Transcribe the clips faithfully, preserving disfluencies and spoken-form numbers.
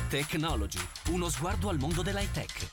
Technology, uno sguardo al mondo dell'high tech.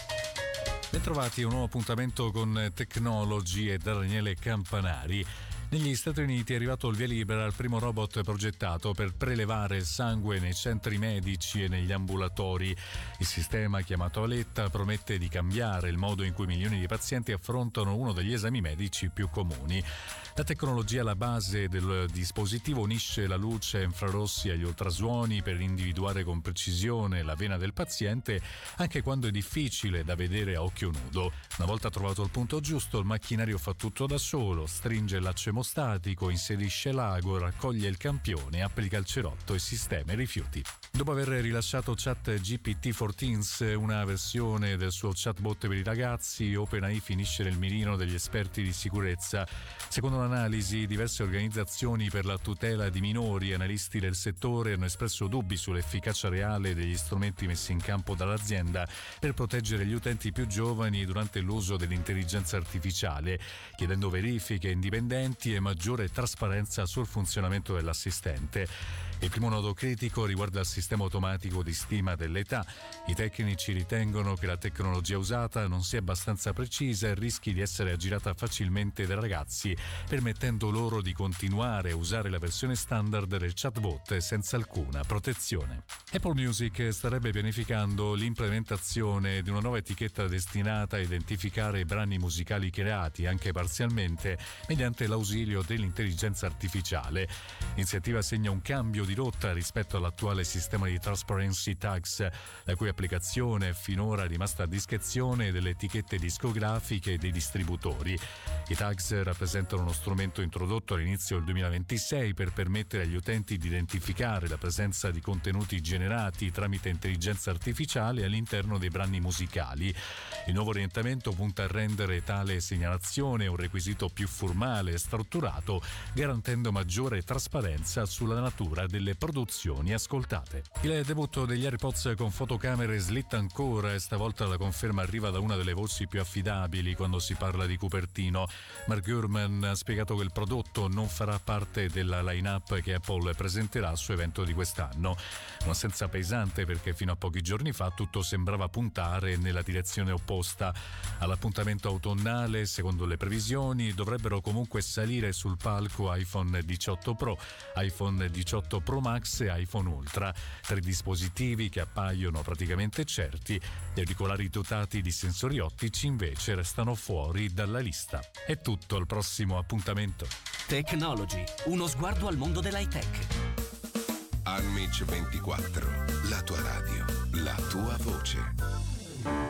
Bentrovati a un nuovo appuntamento con Technology e da Daniele Campanari. Negli Stati Uniti è arrivato il via libera al primo robot progettato per prelevare il sangue nei centri medici e negli ambulatori. Il sistema, chiamato Aletta, promette di cambiare il modo in cui milioni di pazienti affrontano uno degli esami medici più comuni. La tecnologia alla base del dispositivo unisce la luce infrarossi agli ultrasuoni per individuare con precisione la vena del paziente, anche quando è difficile da vedere a occhio nudo. Una volta trovato il punto giusto, il macchinario fa tutto da solo, stringe l'asse emostatico, inserisce l'ago, raccoglie il campione, applica il cerotto e sistema i rifiuti. Dopo aver rilasciato ChatGPT quattordici, una versione del suo chatbot per i ragazzi, OpenAI finisce nel mirino degli esperti di sicurezza. Secondo un'analisi, diverse organizzazioni per la tutela di minori e analisti del settore hanno espresso dubbi sull'efficacia reale degli strumenti messi in campo dall'azienda per proteggere gli utenti più giovani durante l'uso dell'intelligenza artificiale, chiedendo verifiche indipendenti e maggiore trasparenza sul funzionamento dell'assistente. Il primo nodo critico riguarda il sistema automatico di stima dell'età. I tecnici ritengono che la tecnologia usata non sia abbastanza precisa e rischi di essere aggirata facilmente dai ragazzi, permettendo loro di continuare a usare la versione standard del chatbot senza alcuna protezione. Apple Music starebbe pianificando l'implementazione di una nuova etichetta destinata a identificare i brani musicali creati, anche parzialmente, mediante l'ausilio dell'intelligenza artificiale. L'iniziativa segna un cambio di rotta rispetto all'attuale sistema di Transparency Tags, la cui applicazione è finora rimasta a discrezione delle etichette discografiche e dei distributori. I tags rappresentano uno strumento introdotto all'inizio del duemilaventisei per permettere agli utenti di identificare la presenza di contenuti generati tramite intelligenza artificiale all'interno dei brani musicali. Il nuovo orientamento punta a rendere tale segnalazione un requisito più formale e strutturato, garantendo maggiore trasparenza sulla natura delle produzioni ascoltate. Il debutto degli AirPods con fotocamere slitta ancora e stavolta la conferma arriva da una delle voci più affidabili quando si parla di Cupertino. Mark Gurman ha spiegato che il prodotto non farà parte della line-up che Apple presenterà al suo evento di quest'anno. Un'assenza pesante perché fino a pochi giorni fa tutto sembrava puntare nella direzione opposta. All'appuntamento autunnale, secondo le previsioni, dovrebbero comunque salire sul palco iPhone diciotto Pro, iPhone diciotto Pro Max e iPhone Ultra, tre dispositivi che appaiono praticamente certi. Gli auricolari dotati di sensori ottici invece restano fuori dalla lista. È tutto, al prossimo appuntamento. Technology, uno sguardo al mondo dell'high tech. Amici ventiquattro, la tua radio, la tua voce.